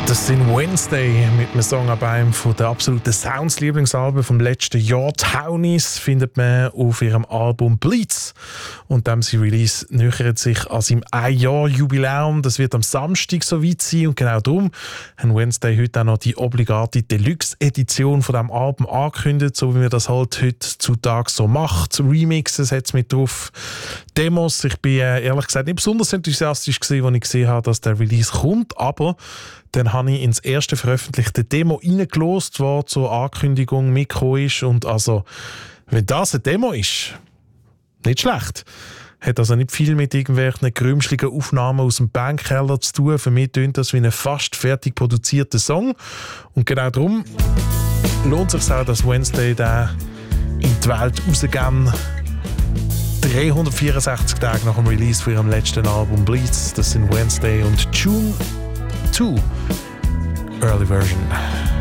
Das sind Wednesday mit einem Song ab einem der absoluten Sounds-Lieblingsalben vom letzten Jahr. Townies findet man auf ihrem Album Bleeds. Und dem sein Release nähert sich an seinem Ein-Jahr-Jubiläum. Das wird am Samstag soweit sein. Und genau darum haben Wednesday heute auch noch die obligate Deluxe-Edition von diesem Album angekündigt, so wie man das halt heutzutage so macht. Remixes hat es mit drauf, Demos. Ich bin ehrlich gesagt nicht besonders enthusiastisch gewesen, als ich gesehen habe, dass der Release kommt. Aber dann habe ich ins erste veröffentlichte Demo reingelassen, das zur Ankündigung mitgekommen ist. Und also, wenn das eine Demo ist, nicht schlecht. Hat also nicht viel mit irgendwelchen grümschligen Aufnahmen aus dem Bandkeller zu tun. Für mich tönt das wie ein fast fertig produzierter Song. Und genau darum lohnt es sich auch, dass Wednesday da in die Welt rausgehen. 364 Tage nach dem Release von ihrem letzten Album Bleeds. Das sind Wednesday und June 2 Early Version.